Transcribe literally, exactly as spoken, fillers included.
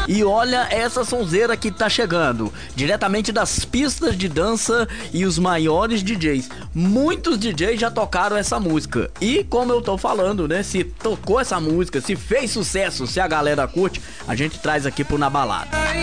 E olha essa sonzeira que tá chegando, diretamente das pistas de dança e os maiores D Js. Muitos D Js já tocaram essa música. E como eu tô falando, né, se tocou essa música, se fez sucesso, se a galera curte, a gente traz aqui pro Na Balada.